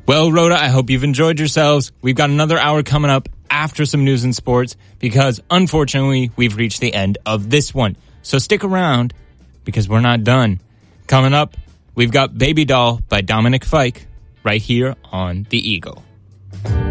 Well, Rhoda, I hope you've enjoyed yourselves. We've got another hour coming up after some news and sports because, unfortunately, we've reached the end of this one. So stick around because we're not done. Coming up, we've got Baby Doll by Dominic Fike right here on The Eagle.